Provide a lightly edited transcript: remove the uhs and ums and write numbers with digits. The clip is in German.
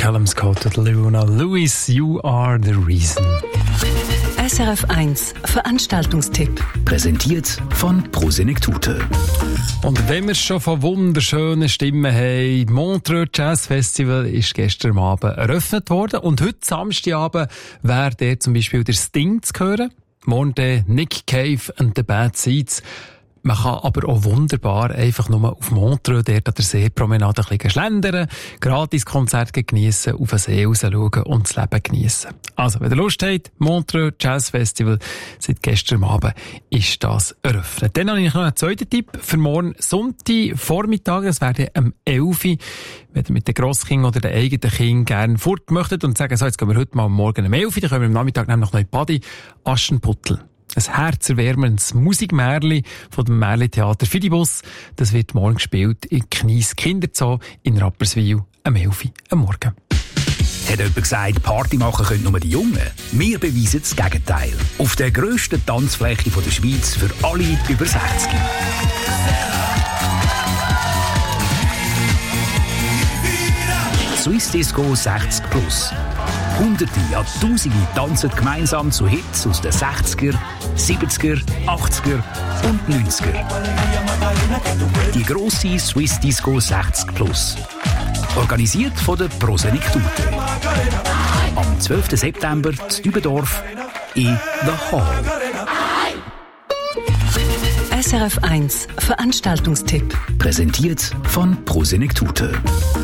Callum Scott und Luna Lewis, You Are the Reason. SRF 1 Veranstaltungstipp. Präsentiert von Prosenektute. Und wenn wir schon von wunderschönen Stimmen haben, Montreux Jazz Festival ist gestern Abend eröffnet worden und heute Samstagabend wäre der zum Beispiel der Sting zu hören. Morgen der Nick Cave and the Bad Seeds. Man kann aber auch wunderbar einfach nur auf Montreux, dort an der Seepromenade ein bisschen schlendern, Gratis-Konzerte geniessen, auf den See raus schauen und das Leben geniessen. Also, wenn ihr Lust habt, Montreux Jazz Festival, seit gestern Abend ist das eröffnet. Dann habe ich noch einen zweiten Tipp für morgen Sonntag Vormittag, das wäre am 11 Uhr. Wenn ihr mit den Grosskindern oder den eigenen Kindern gerne fort möchtet und sagen, so, jetzt gehen wir heute mal am Morgen um 11 Uhr, dann können wir am Nachmittag nämlich noch in Badi, Aschenputtel. Ein herzerwärmendes Musikmärli von dem Märli-Theater Fidibus. Das wird morgen gespielt in Knies Kinderzoo in Rapperswil am 11 Uhr am Morgen. Hat jemand gesagt, Party machen können nur die Jungen? Wir beweisen das Gegenteil. Auf der grössten Tanzfläche der Schweiz für alle über 60. Swiss Disco 60 Plus. Hunderte, ja Tausende tanzen gemeinsam zu Hits aus den 60er, 70er, 80er und 90er. Die grosse Swiss Disco 60 Plus. Organisiert von der Prosenektute. Am 12. September in Dübendorf in The Hall. SRF 1 Veranstaltungstipp. Präsentiert von Prosenektute.